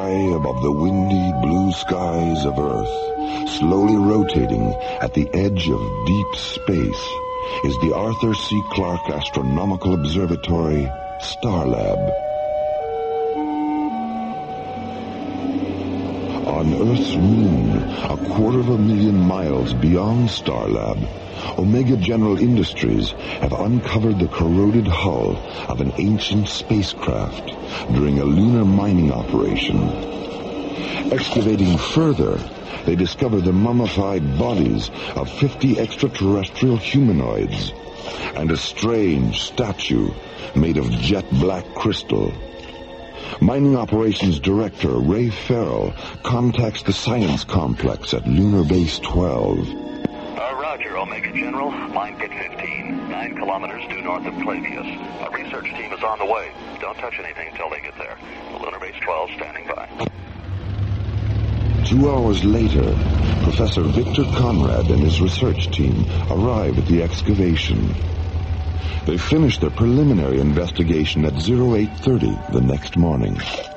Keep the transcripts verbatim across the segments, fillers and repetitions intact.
High above the windy blue skies of Earth, slowly rotating at the edge of deep space, is the Arthur C. Clarke Astronomical Observatory, Starlab. On Earth's moon, a quarter of a million miles beyond Starlab, Omega General Industries have uncovered the corroded hull of an ancient spacecraft during a lunar mining operation. Excavating further, they discover the mummified bodies of fifty extraterrestrial humanoids and a strange statue made of jet-black crystal. Mining Operations Director Ray Farrell contacts the science complex at Lunar Base twelve. Uh, Roger, Omega General. Mine pit fifteen, nine kilometers due north of Clavius. A research team is on the way. Don't touch anything until they get there. Lunar Base twelve standing by. Two hours later, Professor Victor Conrad and his research team arrive at the excavation. They finish their preliminary investigation at oh eight thirty the next morning.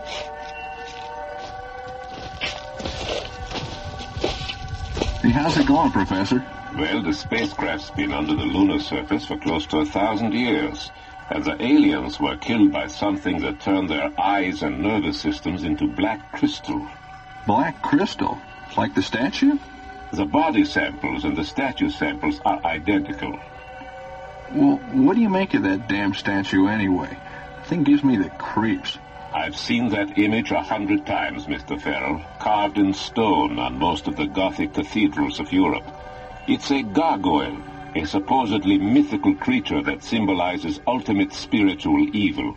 Hey, how's it going, Professor? Well, the spacecraft's been under the lunar surface for close to a thousand years, and the aliens were killed by something that turned their eyes and nervous systems into black crystal. Black crystal? Like the statue? The body samples and the statue samples are identical. Well, what do you make of that damn statue anyway? The thing gives me the creeps. I've seen that image a hundred times, Mister Farrell, carved in stone on most of the Gothic cathedrals of Europe. It's a gargoyle, a supposedly mythical creature that symbolizes ultimate spiritual evil.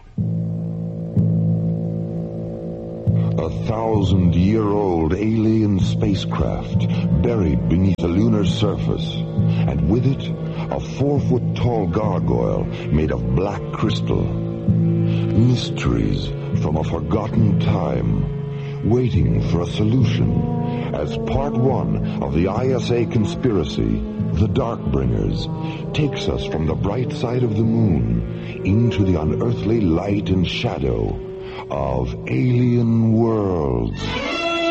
A thousand-year-old alien spacecraft buried beneath the lunar surface, and with it, a four-foot-tall gargoyle made of black crystal. Mysteries from a forgotten time, waiting for a solution, as part one of the I S A conspiracy, The Darkbringers, takes us from the bright side of the moon into the unearthly light and shadow of alien worlds.